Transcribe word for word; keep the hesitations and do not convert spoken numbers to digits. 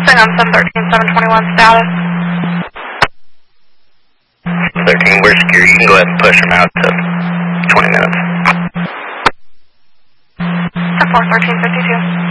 Crossing on seven thirteen, seven twenty-one status. thirteen, we're secure. You can go ahead and push them out to twenty minutes. four thirteen fifty-two.